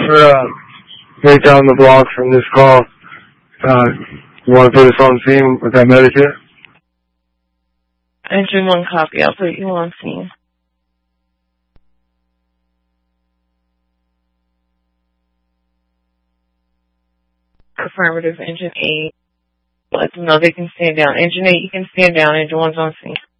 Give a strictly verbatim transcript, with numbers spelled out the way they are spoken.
for uh, right down the block from this call. Uh, you want to put us on scene with that medikit? Engine one copy. I'll put you on scene. Affirmative. Engine eight. Let them know they can stand down. Engine eight, you can stand down. Engine one's on scene.